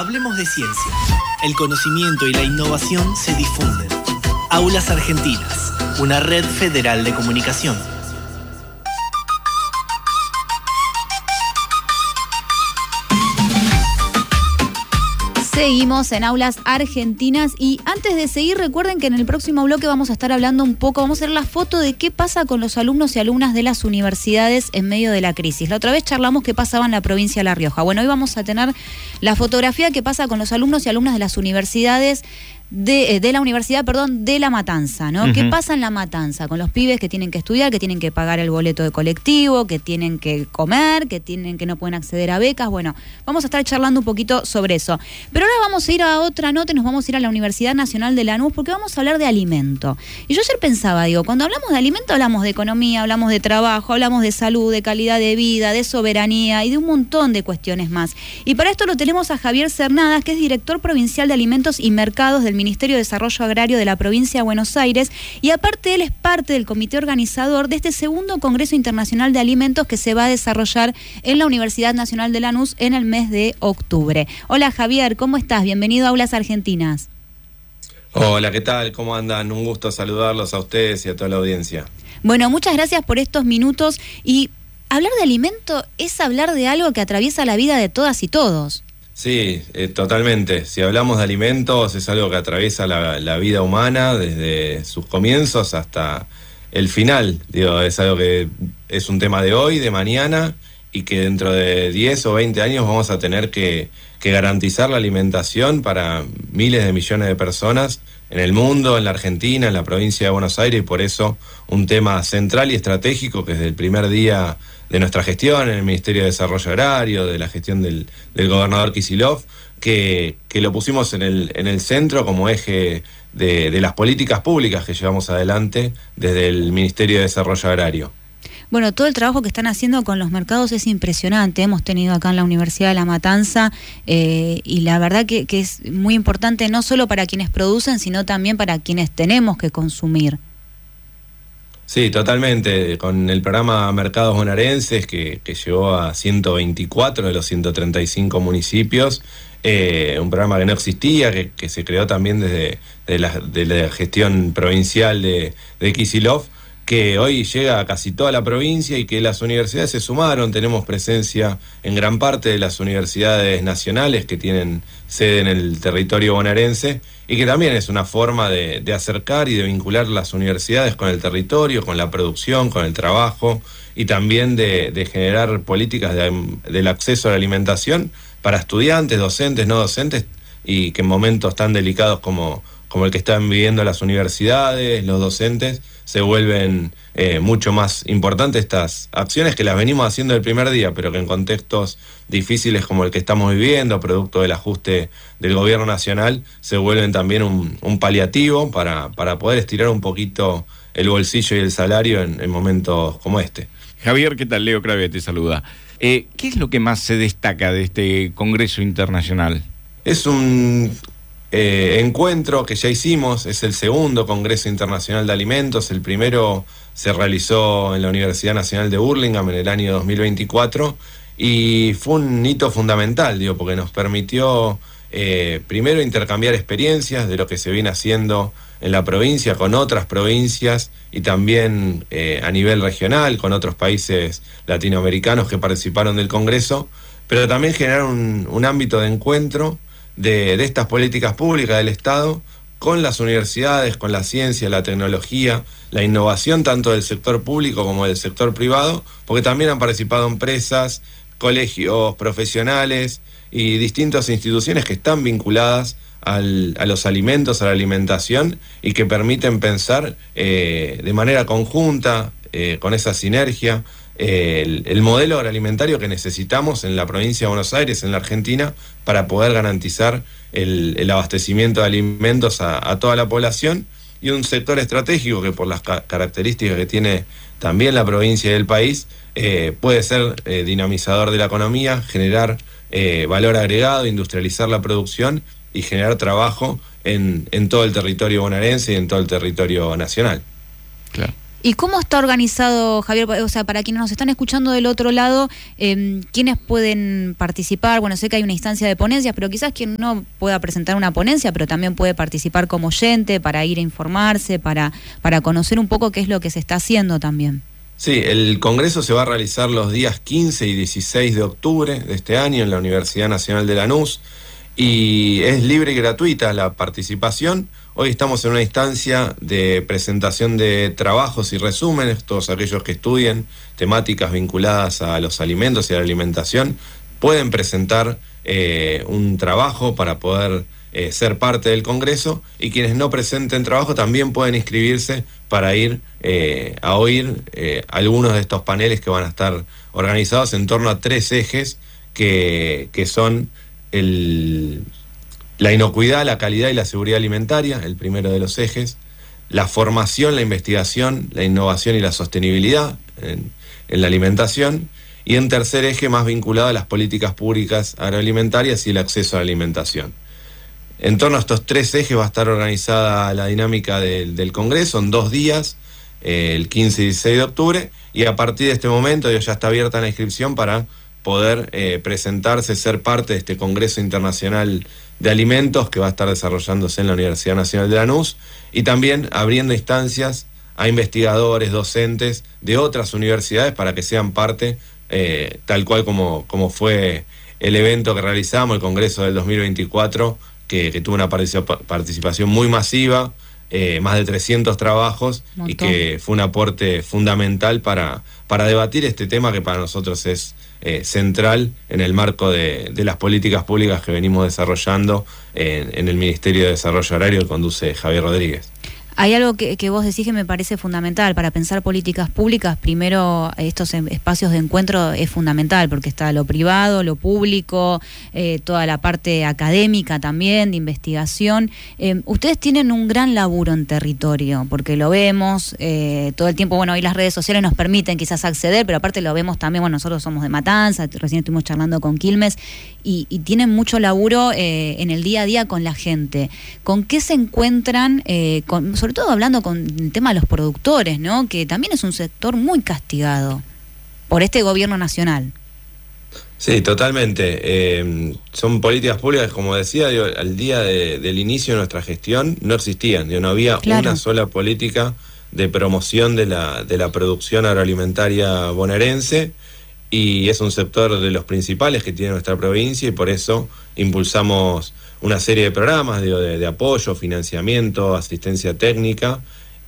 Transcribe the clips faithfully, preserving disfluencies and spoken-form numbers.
Hablemos de ciencia. El conocimiento y la innovación se difunden. Aulas Argentinas, una red federal de comunicación. Seguimos en Aulas Argentinas y antes de seguir recuerden que en el próximo bloque vamos a estar hablando un poco, vamos a hacer la foto de qué pasa con los alumnos y alumnas de las universidades en medio de la crisis. La otra vez charlamos qué pasaba en la provincia de La Rioja. Bueno, hoy vamos a tener la fotografía de qué pasa con los alumnos y alumnas de las universidades De, de la universidad, perdón, de La Matanza, ¿no? Uh-huh. ¿Qué pasa en La Matanza con los pibes que tienen que estudiar, que tienen que pagar el boleto de colectivo, que tienen que comer, que tienen que no pueden acceder a becas? Bueno, vamos a estar charlando un poquito sobre eso. Pero ahora vamos a ir a otra nota y nos vamos a ir a la Universidad Nacional de Lanús porque vamos a hablar de alimento. Y yo ayer pensaba, digo, cuando hablamos de alimento hablamos de economía, hablamos de trabajo, hablamos de salud, de calidad de vida, de soberanía y de un montón de cuestiones más. Y para esto lo tenemos a Javier Cernadas, que es director provincial de Alimentos y Mercados del Ministerio de Desarrollo Agrario de la provincia de Buenos Aires, y aparte él es parte del comité organizador de este segundo Congreso Internacional de Alimentos que se va a desarrollar en la Universidad Nacional de Lanús en el mes de octubre. Hola Javier, ¿cómo estás? Bienvenido a Aulas Argentinas. Hola, ¿qué tal? ¿Cómo andan? Un gusto saludarlos a ustedes y a toda la audiencia. Bueno, muchas gracias por estos minutos. Y hablar de alimento es hablar de algo que atraviesa la vida de todas y todos. Sí, eh, totalmente. Si hablamos de alimentos es algo que atraviesa la, la vida humana desde sus comienzos hasta el final. Digo, es algo que es un tema de hoy, de mañana, y que dentro de diez o veinte años vamos a tener que, que garantizar la alimentación para miles de millones de personas en el mundo, en la Argentina, en la provincia de Buenos Aires, y por eso un tema central y estratégico que desde el primer día de nuestra gestión en el Ministerio de Desarrollo Agrario, de la gestión del, del gobernador Kicillof, que, que lo pusimos en el, en el centro como eje de, de las políticas públicas que llevamos adelante desde el Ministerio de Desarrollo Agrario. Bueno, todo el trabajo que están haciendo con los mercados es impresionante. Hemos tenido acá en la Universidad de La Matanza eh, y la verdad que, que es muy importante no solo para quienes producen, sino también para quienes tenemos que consumir. Sí, totalmente. Con el programa Mercados Bonaerenses, que, que llegó a ciento veinticuatro de los ciento treinta y cinco municipios, eh, un programa que no existía, que, que se creó también desde de la, de la gestión provincial de, de Kicillof, que hoy llega a casi toda la provincia y que las universidades se sumaron. Tenemos presencia en gran parte de las universidades nacionales que tienen sede en el territorio bonaerense y que también es una forma de, de acercar y de vincular las universidades con el territorio, con la producción, con el trabajo y también de, de generar políticas de, del acceso a la alimentación para estudiantes, docentes, no docentes, y que en momentos tan delicados como, como el que están viviendo las universidades, los docentes, se vuelven eh, mucho más importantes estas acciones que las venimos haciendo el primer día, pero que en contextos difíciles como el que estamos viviendo, producto del ajuste del gobierno nacional, se vuelven también un, un paliativo para, para poder estirar un poquito el bolsillo y el salario en, en momentos como este. Javier, ¿qué tal? Leo Crave te saluda. Eh, ¿Qué es lo que más se destaca de este Congreso Internacional? Es un Eh, encuentro que ya hicimos, es el segundo Congreso Internacional de Alimentos. El primero se realizó en la Universidad Nacional de Burlingame en el año dos mil veinticuatro y fue un hito fundamental, digo, porque nos permitió eh, primero intercambiar experiencias de lo que se viene haciendo en la provincia con otras provincias y también eh, a nivel regional con otros países latinoamericanos que participaron del Congreso, pero también generar un, un ámbito de encuentro De, de estas políticas públicas del Estado con las universidades, con la ciencia, la tecnología, la innovación tanto del sector público como del sector privado, porque también han participado empresas, colegios profesionales y distintas instituciones que están vinculadas al, a los alimentos, a la alimentación y que permiten pensar eh, de manera conjunta, eh, con esa sinergia, El, el modelo agroalimentario que necesitamos en la provincia de Buenos Aires, en la Argentina, para poder garantizar el, el abastecimiento de alimentos a, a toda la población, y un sector estratégico que por las ca- características que tiene también la provincia y el país, eh, puede ser eh, dinamizador de la economía, generar eh, valor agregado, industrializar la producción y generar trabajo en, en todo el territorio bonaerense y en todo el territorio nacional. Claro. ¿Y cómo está organizado, Javier? O sea, para quienes nos están escuchando del otro lado, eh, ¿quiénes pueden participar? Bueno, sé que hay una instancia de ponencias, pero quizás quien no pueda presentar una ponencia, pero también puede participar como oyente para ir a informarse, para, para conocer un poco qué es lo que se está haciendo también. Sí, el Congreso se va a realizar los días quince y dieciséis de octubre de este año en la Universidad Nacional de Lanús y es libre y gratuita la participación. Hoy estamos en una instancia de presentación de trabajos y resúmenes. Todos aquellos que estudien temáticas vinculadas a los alimentos y a la alimentación pueden presentar eh, un trabajo para poder eh, ser parte del Congreso, y quienes no presenten trabajo también pueden inscribirse para ir eh, a oír eh, algunos de estos paneles que van a estar organizados en torno a tres ejes que, que son el... la inocuidad, la calidad y la seguridad alimentaria, el primero de los ejes; la formación, la investigación, la innovación y la sostenibilidad en, en la alimentación; y un tercer eje más vinculado a las políticas públicas agroalimentarias y el acceso a la alimentación. En torno a estos tres ejes va a estar organizada la dinámica del, del Congreso en dos días, eh, el quince y dieciséis de octubre, y a partir de este momento ya está abierta la inscripción para poder eh, presentarse, ser parte de este Congreso Internacional de Alimentos que va a estar desarrollándose en la Universidad Nacional de Lanús, y también abriendo instancias a investigadores, docentes de otras universidades para que sean parte, eh, tal cual como, como fue el evento que realizamos, el Congreso del dos mil veinticuatro, que, que tuvo una participa- participación muy masiva, eh, más de trescientos trabajos, y que fue un aporte fundamental para, para debatir este tema que para nosotros es Eh, central en el marco de, de las políticas públicas que venimos desarrollando en, en el Ministerio de Desarrollo Agrario que conduce Javier Rodríguez. Hay algo que, que vos decís que me parece fundamental para pensar políticas públicas. Primero, estos espacios de encuentro es fundamental porque está lo privado, lo público, eh, toda la parte académica también, de investigación. Eh, ustedes tienen un gran laburo en territorio, porque lo vemos eh, todo el tiempo. Bueno, hoy las redes sociales nos permiten quizás acceder, pero aparte lo vemos también. Bueno, nosotros somos de Matanza, recién estuvimos charlando con Quilmes, y, y tienen mucho laburo eh, en el día a día con la gente. ¿Con qué se encuentran? Eh, con, sobre todo hablando con el tema de los productores, ¿no? Que también es un sector muy castigado por este gobierno nacional. Sí, totalmente. Eh, son políticas públicas, como decía, digo, al día de, del inicio de nuestra gestión no existían, digo, no había claro. una sola política de promoción de la, de la producción agroalimentaria bonaerense, y es un sector de los principales que tiene nuestra provincia, y por eso impulsamos una serie de programas digo, de, de apoyo, financiamiento, asistencia técnica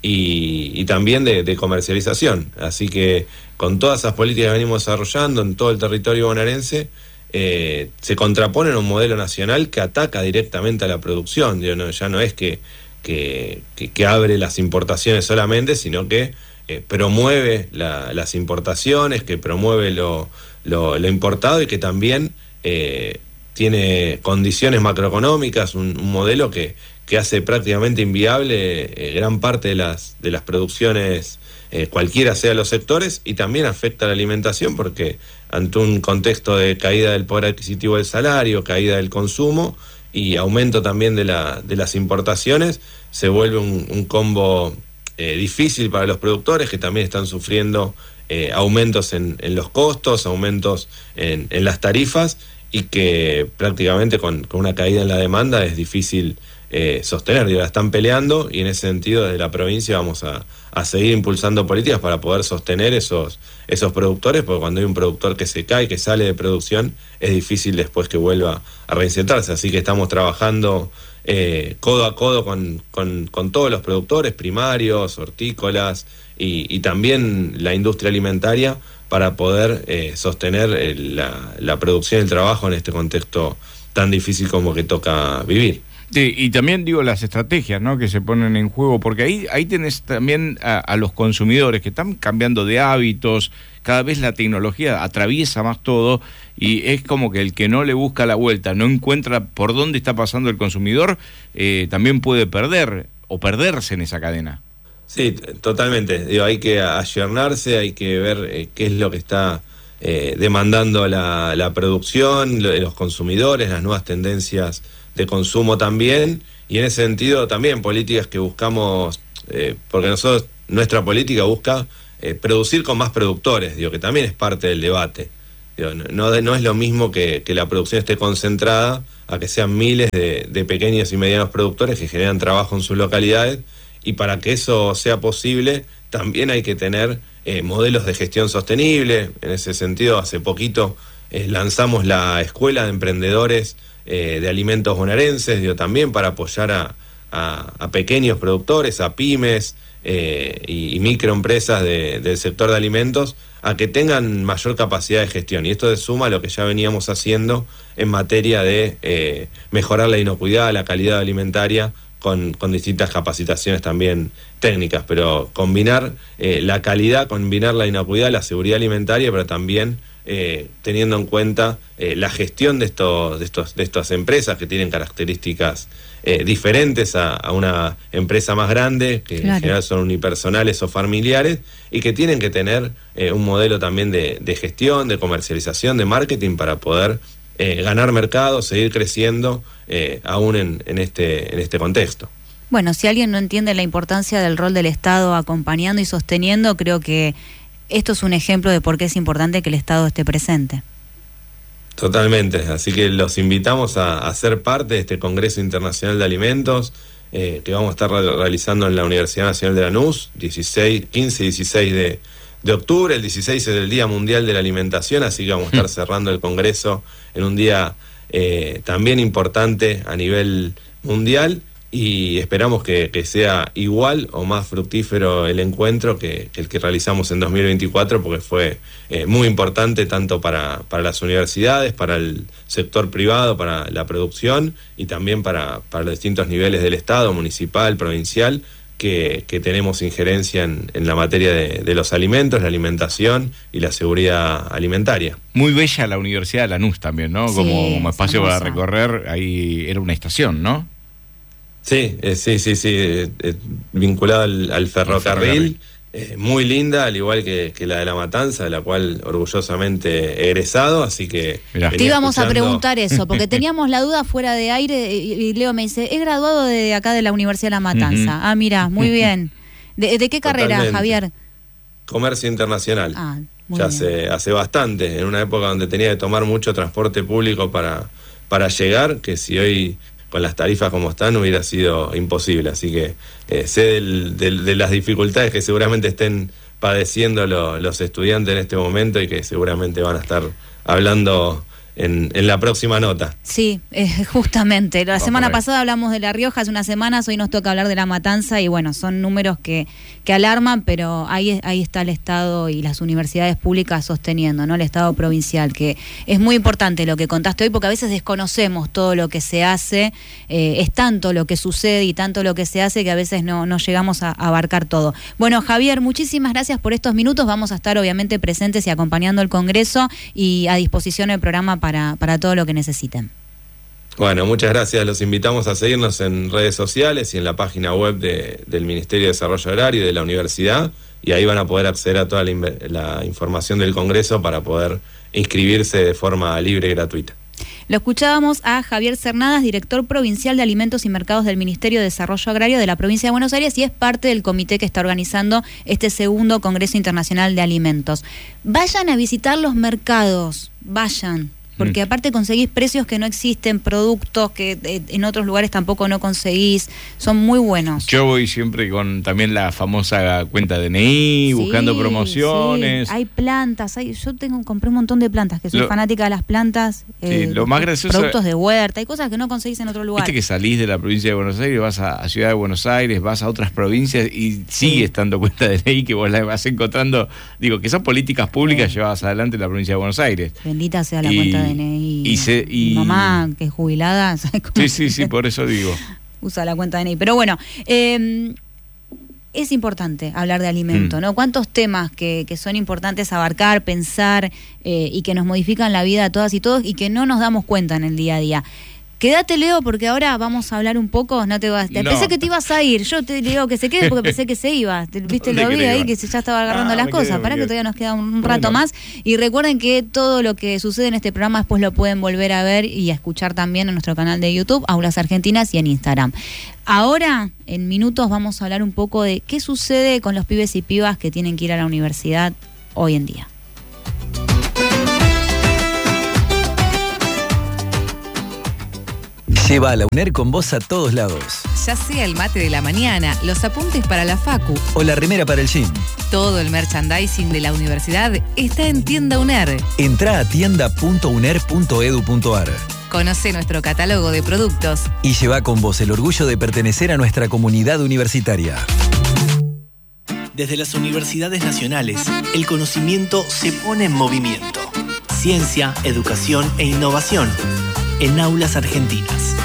y, y también de, de comercialización. Así que con todas esas políticas que venimos desarrollando en todo el territorio bonaerense, eh, se contrapone a un modelo nacional que ataca directamente a la producción. Digo, no, ya no es que, que, que, que abre las importaciones solamente, sino que eh, promueve la, las importaciones, que promueve lo, lo, lo importado, y que también eh, tiene condiciones macroeconómicas, un, un modelo que, que hace prácticamente inviable eh, gran parte de las, de las producciones, eh, cualquiera sea los sectores, y también afecta a la alimentación porque ante un contexto de caída del poder adquisitivo del salario, caída del consumo y aumento también de, la, de las importaciones, se vuelve un, un combo eh, difícil para los productores, que también están sufriendo eh, aumentos en, en los costos, aumentos en, en las tarifas, y que prácticamente con, con una caída en la demanda es difícil eh, sostener. Digo, la están peleando, y en ese sentido desde la provincia vamos a, a seguir impulsando políticas para poder sostener esos, esos productores, porque cuando hay un productor que se cae, que sale de producción, es difícil después que vuelva a reinsertarse. Así que estamos trabajando eh, codo a codo con, con, con todos los productores primarios, hortícolas y, y también la industria alimentaria, para poder eh, sostener eh, la, la producción y el trabajo en este contexto tan difícil como que toca vivir. Sí, y también digo las estrategias, ¿no?, que se ponen en juego, porque ahí ahí tenés también a, a los consumidores que están cambiando de hábitos, cada vez la tecnología atraviesa más todo, y es como que el que no le busca la vuelta, no encuentra por dónde está pasando el consumidor, eh, también puede perder o perderse en esa cadena. Sí, totalmente. Digo, hay que ayornarse, hay que ver eh, qué es lo que está eh, demandando la, la producción, lo, los consumidores, las nuevas tendencias de consumo también, y en ese sentido también políticas que buscamos, eh, porque nosotros nuestra política busca eh, producir con más productores, digo, que también es parte del debate. Digo, no, no es lo mismo que, que la producción esté concentrada a que sean miles de, de pequeños y medianos productores que generan trabajo en sus localidades, y para que eso sea posible también hay que tener eh, modelos de gestión sostenible. En ese sentido, hace poquito eh, lanzamos la Escuela de Emprendedores eh, de Alimentos Bonaerenses, digo, también para apoyar a, a, a pequeños productores, a pymes eh, y, y microempresas de, del sector de alimentos, a que tengan mayor capacidad de gestión. Y esto se suma a lo que ya veníamos haciendo en materia de eh, mejorar la inocuidad, la calidad alimentaria, con, con distintas capacitaciones también técnicas, pero combinar eh, la calidad, combinar la inocuidad, la seguridad alimentaria, pero también eh, teniendo en cuenta eh, la gestión de estos, de estos, de estas empresas que tienen características eh, diferentes a, a una empresa más grande, que claro, en general son unipersonales o familiares, y que tienen que tener eh, un modelo también de, de gestión, de comercialización, de marketing, para poder Eh, ganar mercado, seguir creciendo eh, aún en, en, este, en este contexto. Bueno, si alguien no entiende la importancia del rol del Estado acompañando y sosteniendo, creo que esto es un ejemplo de por qué es importante que el Estado esté presente. Totalmente, así que los invitamos a, a ser parte de este Congreso Internacional de Alimentos eh, que vamos a estar re- realizando en la Universidad Nacional de Lanús, dieciséis, quince y dieciséis de, de octubre. El dieciséis es el Día Mundial de la Alimentación, así que vamos a estar cerrando el Congreso en un día eh, también importante a nivel mundial, y esperamos que, que sea igual o más fructífero el encuentro que, que el que realizamos en dos mil veinticuatro, porque fue eh, muy importante tanto para, para las universidades, para el sector privado, para la producción, y también para, para los distintos niveles del Estado, municipal, provincial, que, que tenemos injerencia en, en la materia de, de los alimentos, la alimentación y la seguridad alimentaria. Muy bella la Universidad de Lanús también, ¿no? Sí, como, como espacio hermosa. para recorrer, ahí era una estación, ¿no? Sí, eh, sí, sí, sí, eh, eh, vinculado al, al ferrocarril, eh, muy linda, al igual que, que la de La Matanza, de la cual orgullosamente he egresado, así que... Mirá. Te íbamos escuchando... a preguntar eso, porque teníamos la duda fuera de aire, y, y Leo me dice, he graduado de acá de la Universidad de La Matanza. Uh-huh. Ah, mira, muy bien. ¿De, de qué carrera, Totalmente. Javier? Comercio internacional. Ah, muy ya bien. hace, hace bastante, en una época donde tenía que tomar mucho transporte público para, para llegar, que si hoy con las tarifas como están hubiera sido imposible. Así que eh, sé del, del, de las dificultades que seguramente estén padeciendo lo, los estudiantes en este momento, y que seguramente van a estar hablando en, en la próxima nota. Sí, eh, justamente. La Vamos semana ahí. pasada hablamos de La Rioja, hace unas semanas, hoy nos toca hablar de La Matanza, y bueno, son números que, que alarman, pero ahí, ahí está el Estado y las universidades públicas sosteniendo, ¿no? El Estado provincial, que es muy importante lo que contaste hoy, porque a veces desconocemos todo lo que se hace, eh, es tanto lo que sucede y tanto lo que se hace que a veces no, no llegamos a, a abarcar todo. Bueno, Javier, muchísimas gracias por estos minutos, vamos a estar obviamente presentes y acompañando el Congreso, y a disposición del programa para, para todo lo que necesiten. Bueno, muchas gracias. Los invitamos a seguirnos en redes sociales y en la página web de, del Ministerio de Desarrollo Agrario y de la universidad, y ahí van a poder acceder a toda la, la información del Congreso para poder inscribirse de forma libre y gratuita. Lo escuchábamos a Javier Cernadas, director provincial de Alimentos y Mercados del Ministerio de Desarrollo Agrario de la provincia de Buenos Aires, y es parte del comité que está organizando este segundo Congreso Internacional de Alimentos. Vayan a visitar los mercados, vayan. Porque aparte conseguís precios que no existen, productos que eh, en otros lugares tampoco no conseguís, son muy buenos. Yo voy siempre con también la famosa cuenta D N I, Sí, buscando promociones. Sí. Hay plantas, hay, yo tengo compré un montón de plantas, que soy Lo- fanática de las plantas. Sí, lo más gracioso- Productos de huerta, hay cosas que no conseguís en otro lugar. Viste que salís de la provincia de Buenos Aires, vas a, a Ciudad de Buenos Aires, vas a otras provincias y sigue estando cuenta de ley que vos la vas encontrando. Digo, que son políticas públicas Sí. llevadas adelante en la provincia de Buenos Aires. Bendita sea la Y- cuenta de D N I. y se- y- Mi mamá, que es jubilada, ¿sabes cómo Sí, sí, sí, por eso digo. usa la cuenta de D N I? Pero bueno, eh, es importante hablar de alimento, Mm. ¿no? ¿Cuántos temas que, que son importantes abarcar, pensar eh, y que nos modifican la vida a todas y todos y que no nos damos cuenta en el día a día? Quédate, Leo, porque ahora vamos a hablar un poco. No te vas. Te No. Pensé que te ibas a ir. Yo te digo que se quede porque pensé que se iba. Te- Viste, ¿Dónde lo vi querés ahí ir? que se ya estaba agarrando Ah, las me cosas. quedé, me Para que quedé. todavía nos queda un rato Bueno. más. Y recuerden que todo lo que sucede en este programa después lo pueden volver a ver y a escuchar también en nuestro canal de YouTube, Aulas Argentinas, y en Instagram. Ahora, en minutos, vamos a hablar un poco de qué sucede con los pibes y pibas que tienen que ir a la universidad hoy en día. Lleva a la UNER con vos a todos lados. Ya sea el mate de la mañana, los apuntes para la facu, O la remera para el gym. todo el merchandising de la universidad está en Tienda UNER. Entrá a tienda punto uner punto edu punto ar Conoce nuestro catálogo de productos. y lleva con vos el orgullo de pertenecer a nuestra comunidad universitaria. Desde las universidades nacionales, el conocimiento se pone en movimiento. Ciencia, educación e innovación en Aulas Argentinas.